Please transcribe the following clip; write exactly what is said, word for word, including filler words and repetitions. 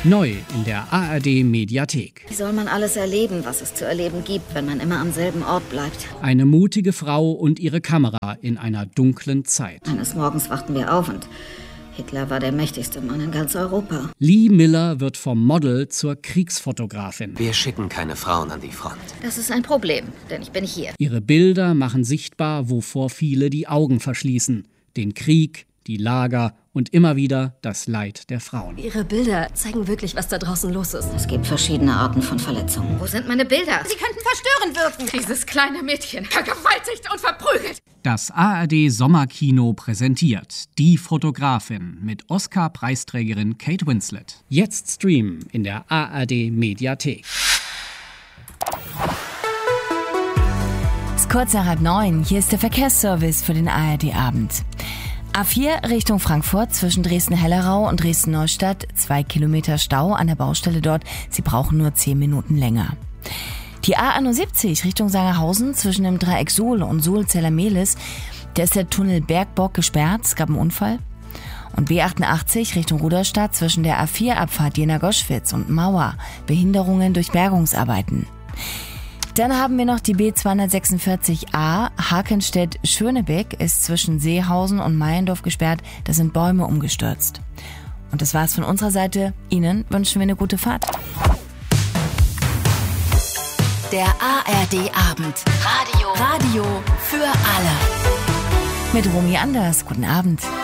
Neu in der A R D-Mediathek. Wie soll man alles erleben, was es zu erleben gibt, wenn man immer am selben Ort bleibt? Eine mutige Frau und ihre Kamera in einer dunklen Zeit. Eines Morgens wachten wir auf und Hitler war der mächtigste Mann in ganz Europa. Lee Miller wird vom Model zur Kriegsfotografin. Wir schicken keine Frauen an die Front. Das ist ein Problem, denn ich bin hier. Ihre Bilder machen sichtbar, wovor viele die Augen verschließen. Den Krieg, die Lager und immer wieder das Leid der Frauen. Ihre Bilder zeigen wirklich, was da draußen los ist. Es gibt verschiedene Arten von Verletzungen. Wo sind meine Bilder? Sie könnten verstörend wirken. Dieses kleine Mädchen, vergewaltigt und verprügelt. Das A R D-Sommerkino präsentiert Die Fotografin mit Oscar-Preisträgerin Kate Winslet. Jetzt streamen in der A R D-Mediathek. Es ist kurz nach halb neun. Hier ist der Verkehrsservice für den A R D-Abend. A vier Richtung Frankfurt zwischen Dresden-Hellerau und Dresden-Neustadt. Zwei Kilometer Stau an der Baustelle dort. Sie brauchen nur zehn Minuten länger. Die A einundsiebzig Richtung Sangerhausen zwischen dem Dreieck Suhl und Suhl-Zellermehlis. Da ist der Tunnel Bergbock gesperrt. Es gab einen Unfall. Und B achtundachtzig Richtung Ruderstadt zwischen der A vier Abfahrt Jena-Goschwitz und Mauer. Behinderungen durch Bergungsarbeiten. Dann haben wir noch die B zweihundertsechsundvierzig A, Hakenstedt-Schönebeck, ist zwischen Seehausen und Meiendorf gesperrt, da sind Bäume umgestürzt. Und das war's von unserer Seite. Ihnen wünschen wir eine gute Fahrt. Der A R D-Abend. Radio. Radio für alle. Mit Romy Anders. Guten Abend.